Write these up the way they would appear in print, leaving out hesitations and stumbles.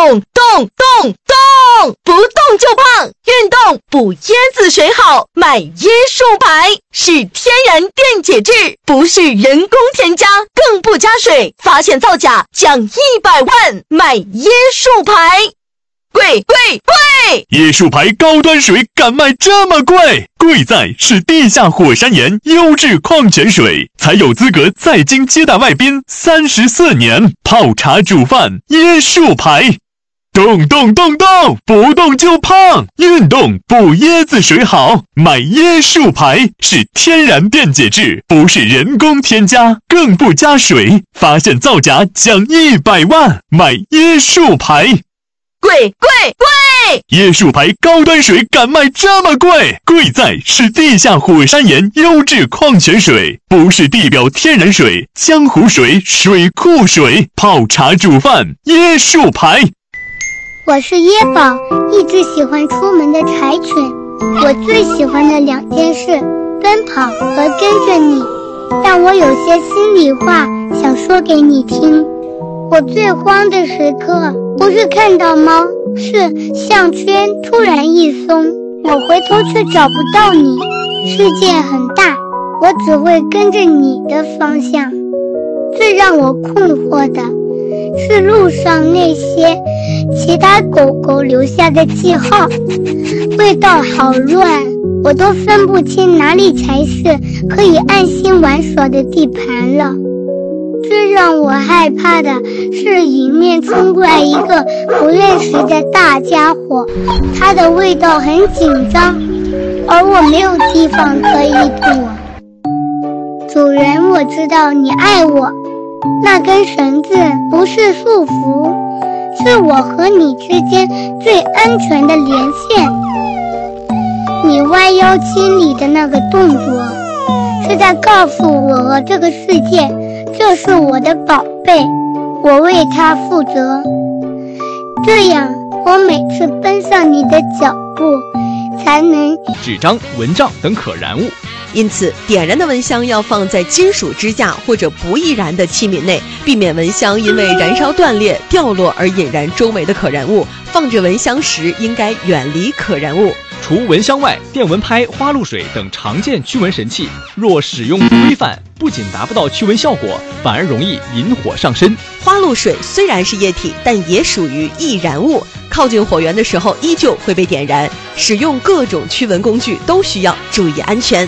动，不动就胖，运动补椰子水好，买椰树牌，是天然电解质，不是人工添加，更不加水，发现造假奖100万，买椰树牌。贵！ 椰树牌高端水敢卖这么贵？贵在是地下火山岩优质矿泉水，才有资格在京接待外宾34年，泡茶煮饭椰树牌。动，不动就胖，运动补椰子水好，买椰树牌，是天然电解质，不是人工添加，更不加水，发现造假奖100万，买椰树牌。 贵！ 椰树牌高端水敢卖这么贵？贵在是地下火山岩优质矿泉水，不是地表天然水、江湖水、水库水，泡茶煮饭椰树牌。 我是椰宝，一直喜欢出门的柴犬。我最喜欢的2件事，奔跑和跟着你。但我有些心里话想说给你听。我最慌的时刻，不是看到猫，是项圈突然一松，我回头却找不到你。世界很大，我只会跟着你的方向。最让我困惑的是路上那些其他狗狗留下的记号，味道好乱，我都分不清哪里才是可以安心玩耍的地盘了。最让我害怕的是迎面冲过来一个不认识的大家伙，它的味道很紧张，而我没有地方可以躲。主人，我知道你爱我，那根绳子不是束缚，是我和你之间最安全的连线。你弯腰亲你的那个动作，是在告诉我和这个世界，这是我的宝贝，我为它负责。这样，我每次奔上你的脚步，才能纸张、蚊帐等可燃物。 因此，点燃的蚊香要放在金属支架或者不易燃的器皿内，避免蚊香因为燃烧断裂、掉落而引燃周围的可燃物。放置蚊香时，应该远离可燃物。 除蚊香外，电蚊拍、花露水等常见驱蚊神器，若使用不规范，不仅达不到驱蚊效果，反而容易引火上身。 花露水虽然是液体，但也属于易燃物，靠近火源的时候依旧会被点燃。使用各种驱蚊工具都需要注意安全。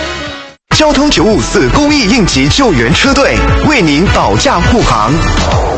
交通954公益应急救援车队为您保驾护航。